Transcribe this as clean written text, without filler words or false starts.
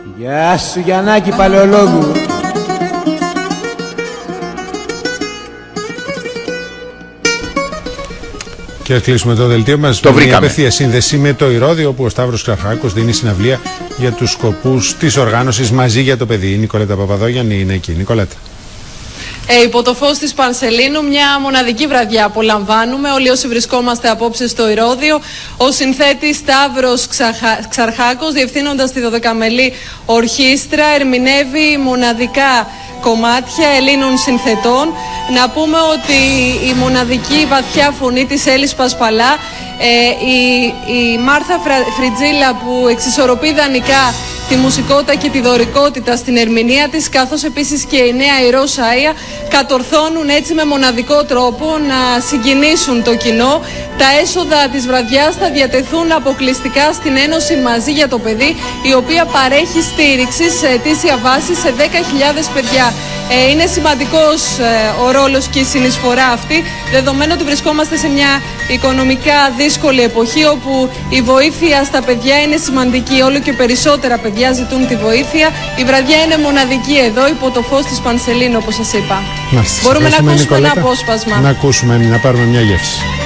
Γεια σου Γιαννάκη Παλαιολόγου. Και κλείσουμε το δελτίο μας με μια απευθεία σύνδεση με το Ηρώδειο, όπου ο Σταύρος Ξαρχάκος δίνει συναυλία για τους σκοπούς της οργάνωσης Μαζί για το Παιδί. Η Νικολέτα Παπαδόγιαννη είναι εκεί. Νικολέτα. Υπό το φως της Πανσελίνου, μια μοναδική βραδιά απολαμβάνουμε όλοι όσοι βρισκόμαστε απόψε στο Ηρώδειο. Ο συνθέτης Σταύρος Ξαρχάκος, διευθύνοντας τη 12μελή ορχήστρα, ερμηνεύει μοναδικά κομμάτια Ελλήνων συνθετών. Να πούμε ότι η μοναδική βαθιά φωνή της Έλλης Πασπαλά, η Μάρθα Φριτζίλα, που εξισορροπεί ιδανικά τη μουσικότητα και τη δωρικότητα στην ερμηνεία της, καθώς επίσης και η νέα η Ρώσα Άια, κατορθώνουν έτσι με μοναδικό τρόπο να συγκινήσουν το κοινό. Τα έσοδα της βραδιάς θα διατεθούν αποκλειστικά στην Ένωση Μαζί για το Παιδί, η οποία παρέχει στήριξη σε αιτήσια βάση σε 10.000 παιδιά. Είναι σημαντικός ο ρόλος και η συνεισφορά αυτή, δεδομένου ότι βρισκόμαστε σε μια οικονομικά δύσκολη εποχή, όπου η βοήθεια στα παιδιά είναι σημαντική. Όλο και περισσότερα παιδιά ζητούν τη βοήθεια. Η βραδιά είναι μοναδική εδώ, υπό το φως της Πανσελίνου, όπως σας είπα. Μπορούμε να ακούσουμε ένα απόσπασμα. Να πάρουμε μια γεύση.